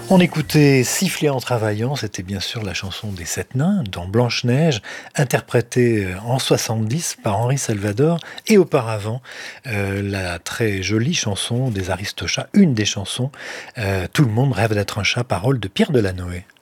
On écoutait Siffler en travaillant, c'était bien sûr la chanson des Sept Nains dans Blanche-Neige, interprétée en 70 par Henri Salvador, et auparavant la très jolie chanson des Aristochats, une des chansons Tout le monde rêve d'être un chat, parole de Pierre Delanoë.